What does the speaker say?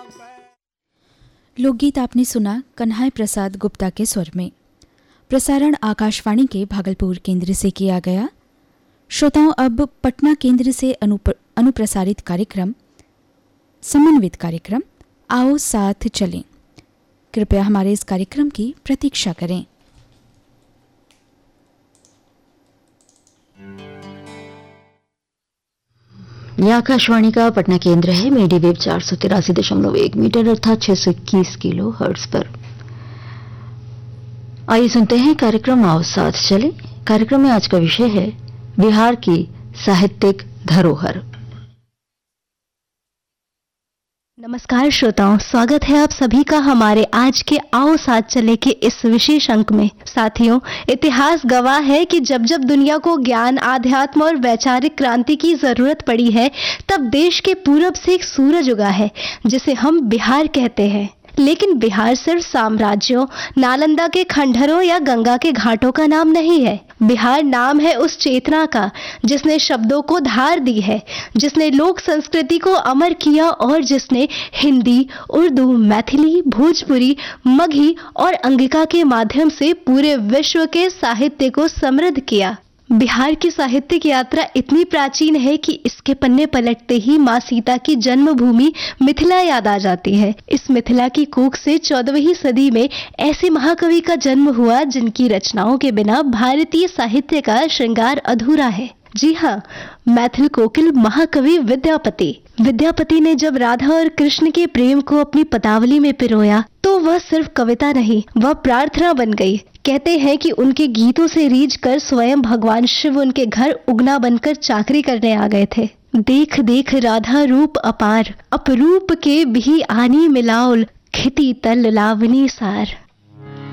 लोकगीत आपने सुना कन्हैया प्रसाद गुप्ता के स्वर में। प्रसारण आकाशवाणी के भागलपुर केंद्र से किया गया। श्रोताओं, अब पटना केंद्र से अनुप्रसारित कार्यक्रम समन्वित कार्यक्रम आओ साथ चलें। कृपया हमारे इस कार्यक्रम की प्रतीक्षा करें। यह आकाशवाणी का पटना केंद्र है। मीडिया वेव 483.1 मीटर अर्थात 621 किलो हर्ट्ज पर। आइए सुनते हैं कार्यक्रम आओ साथ चले। कार्यक्रम में आज का विषय है बिहार की साहित्यिक धरोहर। नमस्कार श्रोताओं, स्वागत है आप सभी का हमारे आज के आओ साथ चले के इस विशेष अंक में। साथियों, इतिहास गवाह है कि जब जब दुनिया को ज्ञान, आध्यात्म और वैचारिक क्रांति की जरूरत पड़ी है, तब देश के पूरब से एक सूरज उगा है जिसे हम बिहार कहते हैं। लेकिन बिहार सिर्फ साम्राज्यों, नालंदा के खंडहरों या गंगा के घाटों का नाम नहीं है। बिहार नाम है उस चेतना का जिसने शब्दों को धार दी है, जिसने लोक संस्कृति को अमर किया और जिसने हिंदी, उर्दू, मैथिली, भोजपुरी, मगही और अंगिका के माध्यम से पूरे विश्व के साहित्य को समृद्ध किया। बिहार की साहित्यिक यात्रा इतनी प्राचीन है कि इसके पन्ने पलटते ही माँ सीता की जन्मभूमि मिथिला याद आ जाती है। इस मिथिला की कोख से 14वीं सदी में ऐसे महाकवि का जन्म हुआ जिनकी रचनाओं के बिना भारतीय साहित्य का श्रृंगार अधूरा है। जी हाँ, मैथिल कोकिल महाकवि विद्यापति ने जब राधा और कृष्ण के प्रेम को अपनी पदावली में पिरोया तो वह सिर्फ कविता नहीं, वह प्रार्थना बन गई। कहते हैं कि उनके गीतों से रीझ कर स्वयं भगवान शिव उनके घर उगना बनकर चाकरी करने आ गए थे। देख देख राधा रूप अपार, अपरूप के भी आनी मिलाओल, खिति तल लावनी सार।